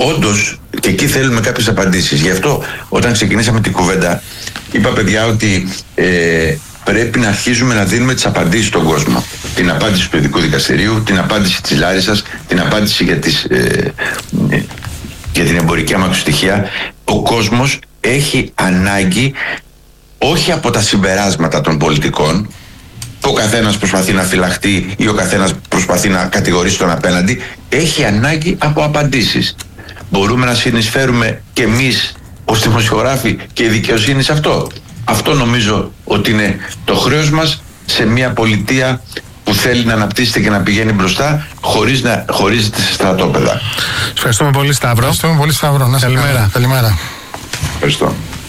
όντως και εκεί θέλουμε κάποιες απαντήσεις. Γι' αυτό όταν ξεκινήσαμε την κουβέντα είπα, παιδιά, ότι πρέπει να αρχίζουμε να δίνουμε τις απαντήσεις στον κόσμο. Την απάντηση του Ειδικού Δικαστηρίου, την απάντηση της Λάρισσας, την απάντηση για την εμπορική αμαξοστοιχεία. Ο κόσμος έχει ανάγκη όχι από τα συμπεράσματα των πολιτικών, που ο καθένας προσπαθεί να φυλαχτεί ή ο καθένας προσπαθεί να κατηγορήσει τον απέναντι, έχει ανάγκη από απαντήσεις. Μπορούμε να συνεισφέρουμε και εμείς ως δημοσιογράφοι και η δικαιοσύνη σε αυτό. Αυτό νομίζω ότι είναι το χρέος μας σε μια πολιτεία που θέλει να αναπτύσσεται και να πηγαίνει μπροστά χωρίς να χωρίζεται σε στρατόπεδα. Ευχαριστούμε πολύ, Σταύρο. Ευχαριστούμε πολύ, Σταύρο. Καλημέρα. Καλημέρα. Ευχαριστώ.